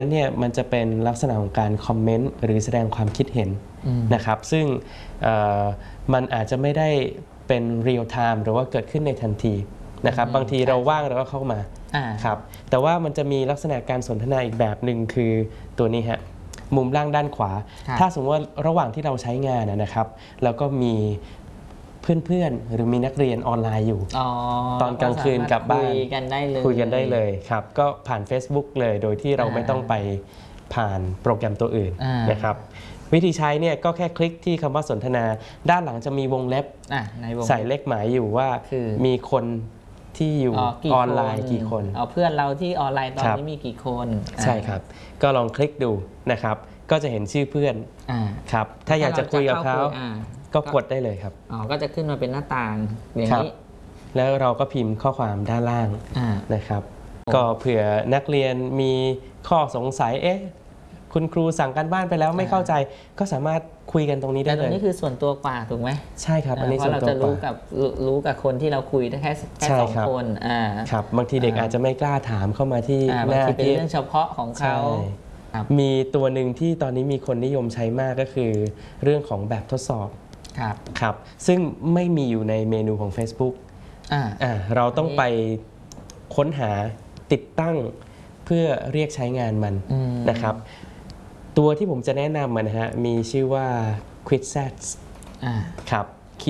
เนี่ยมันจะเป็นลักษณะของการคอมเมนต์หรือแสดงความคิดเห็นนะครับซึ่งมันอาจจะไม่ได้เป็นเรียลไทม์หรือว่าเกิดขึ้นในทันทีนะครับบางทีเราว่างเราก็เข้ามาครับแต่ว่ามันจะมีลักษณะการสนทนาอีกแบบหนึ่งคือตัวนี้ฮะมุมล่างด้านขวาถ้าสมมติว่าระหว่างที่เราใช้งานนะครับแล้วก็มีเพื่อนๆหรือมีนักเรียนออนไลน์อยู่ตอนกลางคืนกลับบ้านคุยกันได้เลยครับก็ผ่าน Facebook เลยโดยที่เราไม่ต้องไปผ่านโปรแกรมตัวอื่นนะครับวิธีใช้เนี่ยก็แค่คลิกที่คำว่าสนทนาด้านหลังจะมีวงเล็บใส่เลขหมายอยู่ว่ามีคนที่อยู่ออนไลน์กี่คนเพื่อนเราที่ออนไลน์ตอนนี้มีกี่คนใช่ครับก็ลองคลิกดูนะครับก็จะเห็นชื่อเพื่อนครับถ้าอยากจะคุยกับเขาก็กดได้เลยครับก็จะขึ้นมาเป็นหน้าต่างอย่างนี้แล้วเราก็พิมพ์ข้อความด้านล่างนะครับก็เผื่อนักเรียนมีข้อสงสัยคุณครูสั่งการบ้านไปแล้วไม่เข้าใจก็สามารถคุยกันตรงนี้ได้เลยแต่ตรงนี้คือส่วนตัวกว่าถูกไหมใช่ครับอันนี้ส่วนตัวกว่าเพราะเราจะรู้กับคนที่เราคุยได้แค่สองคนครับบางทีเด็กอาจจะไม่กล้าถามเข้ามาที่หน้าที่เป็นเรื่องเฉพาะของเขามีตัวหนึ่งที่ตอนนี้มีคนนิยมใช้มากก็คือเรื่องของแบบทดสอบครับซึ่งไม่มีอยู่ในเมนูของ Facebook เราต้องไปค้นหาติดตั้งเพื่อเรียกใช้งานมันนะครับตัวที่ผมจะแนะนำมันนะฮะมีชื่อว่า Quizlet ครับ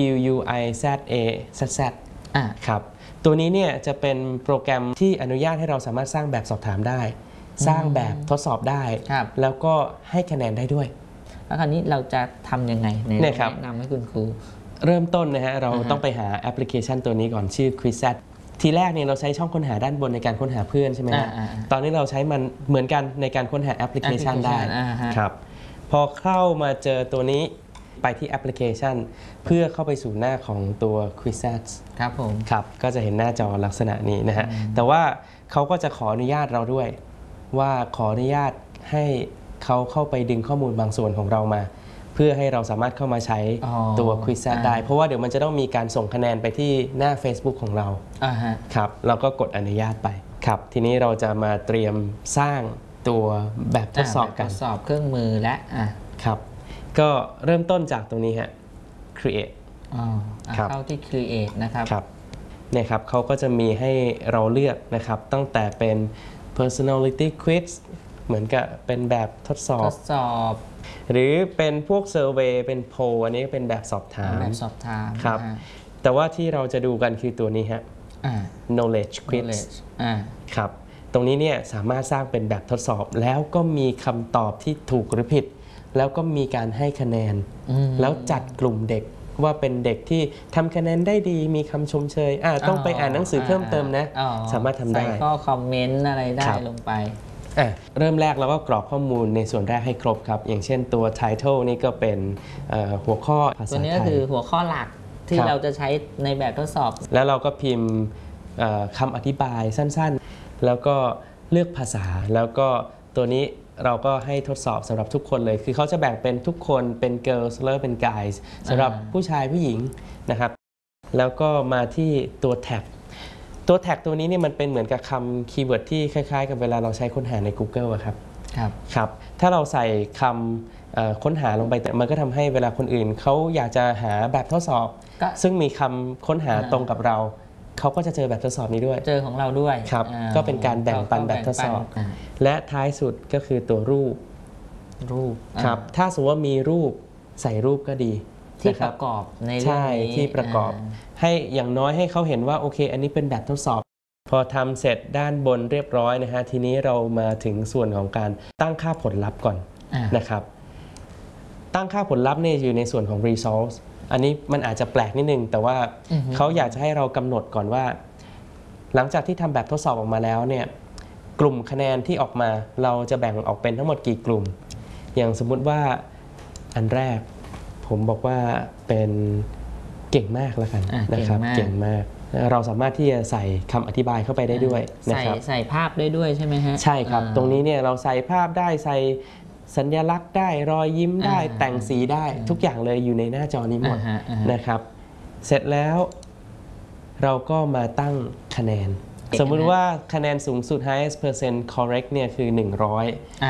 QUIZAZZ ครับตัวนี้เนี่ยจะเป็นโปรแกรมที่อนุญาตให้เราสามารถสร้างแบบสอบถามได้สร้างแบบทดสอบได้แล้วก็ให้คะแนนได้ด้วยแล้วคราวนี้เราจะทำยังไงแนะนำให้คุณครูเริ่มต้นนะฮะเราต้องไปหาแอปพลิเคชันตัวนี้ก่อนชื่อ Quizlet ทีแรกเนี่ยเราใช้ช่องค้นหาด้านบนในการค้นหาเพื่อนใช่ไหมตอนนี้เราใช้มันเหมือนกันในการค้นหาแอปพลิเคชันได้ครับพอเข้ามาเจอตัวนี้ไปที่แอปพลิเคชันเพื่อเข้าไปสู่หน้าของตัว Quizlet ครับผมครับก็จะเห็นหน้าจอลักษณะนี้นะฮะแต่ว่าเขาก็จะขออนุญาตเราด้วยว่าขออนุญาตให้เขาเข้าไปดึงข้อมูลบางส่วนของเรามาเพื่อให้เราสามารถเข้ามาใช้ตัว Quizlet ได้เพราะว่าเดี๋ยวมันจะต้องมีการส่งคะแนนไปที่หน้า Facebook ของเราครับเราก็กดอนุญาตไปครับทีนี้เราจะมาเตรียมสร้างตัวแบบทดสอบกันทดสอบเครื่องมือและครับก็เริ่มต้นจากตรงนี้ฮะ create เข้าที่ create นะครับเนี่ยครับเขาก็จะมีให้เราเลือกนะครับตั้งแต่เป็น personality quiz เหมือนกับเป็นแบบทดสอบหรือเป็นพวกเซอร์เวย์เป็นโพลอันนี้เป็นแบบสอบถามครับแต่ว่าที่เราจะดูกันคือตัวนี้ฮะ knowledge quiz ครับตรงนี้เนี่ยสามารถสร้างเป็นแบบทดสอบแล้วก็มีคำตอบที่ถูกหรือผิดแล้วก็มีการให้คะแนนแล้วจัดกลุ่มเด็กว่าเป็นเด็กที่ทำคะแนนได้ดีมีคำชมเชยต้องไปอ่านหนังสือเพิ่มเติมนะสามารถทำได้ใส่ข้อคอมเมนต์อะไรได้ลงไปเริ่มแรกเราก็กรอกข้อมูลในส่วนแรกให้ครบครับอย่างเช่นตัว title นี่ก็เป็นหัวข้อภาษาไทยตัวนี้ก็คือหัวข้อหลักที่เราจะใช้ในแบบทดสอบแล้วเราก็พิมพ์คำอธิบายสั้นๆแล้วก็เลือกภาษาแล้วก็ตัวนี้เราก็ให้ทดสอบสำหรับทุกคนเลยคือเขาจะแบ่งเป็นทุกคนเป็น girls แล้วเป็น guys สำหรับผู้ชายผู้หญิงนะครับแล้วก็มาที่ตัวแท็กตัวนี้เนี่ยมันเป็นเหมือนกับคำคีย์เวิร์ดที่คล้ายๆกับเวลาเราใช้ค้นหาใน Google อะครับถ้าเราใส่คำค้นหาลงไปมันก็ทำให้เวลาคนอื่นเขาอยากจะหาแบบทดสอบซึ่งมีคำค้นหาตรงกับเราเขาก็จะเจอแบบทดสอบนี้ด้วยเจอของเราด้วยครับก็เป็นการแบ่งปันแบบทดสอบและท้ายสุดก็คือตัวรูปครับถ้าสมมติว่ามีรูปใส่รูปก็ดีที่ประกอบในใช่ที่ประกอบให้อย่างน้อยให้เขาเห็นว่าโอเคอันนี้เป็นแบบทดสอบพอทำเสร็จด้านบนเรียบร้อยนะฮะทีนี้เรามาถึงส่วนของการตั้งค่าผลลัพธ์ก่อนนะครับตั้งค่าผลลัพธ์เนี่ยอยู่ในส่วนของ results อันนี้มันอาจจะแปลกนิดนึงแต่ว่าเขาอยากจะให้เรากำหนดก่อนว่าหลังจากที่ทำแบบทดสอบออกมาแล้วเนี่ยกลุ่มคะแนนที่ออกมาเราจะแบ่งออกเป็นทั้งหมดกี่กลุ่มอย่างสมมุติว่าอันแรกผมบอกว่าเป็นเก่งมากแล้วกันนะครับเก่งมากเราสามารถที่จะใส่คำอธิบายเข้าไปได้ด้วยนะครับใส่ภาพได้ด้วยใช่ไหมฮะใช่ครับตรงนี้เนี่ยเราใส่ภาพได้ใส่สัญลักษณ์ได้รอยยิ้มได้แต่งสีได้ทุกอย่างเลยอยู่ในหน้าจอนี้หมดนะครับเสร็จแล้วเราก็มาตั้งคะแนนสมมุติว่าคะแนนสูงสุด highest percent correct เนี่ยคือ100